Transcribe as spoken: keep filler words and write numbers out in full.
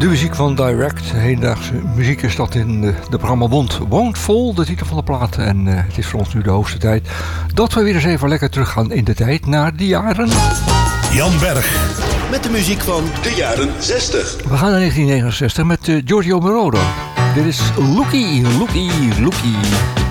De muziek van Direct, hedendaagse muziek is dat in de, de programma Wond Won't Fall, de titel van de plaat. En uh, het is voor ons nu de hoogste tijd dat we weer eens even lekker teruggaan in de tijd naar de jaren... Jan Berg met de muziek van de jaren zestig. We gaan naar negentien negenenzestig met uh, Giorgio Moroder. Dit is Looky, Looky, Looky.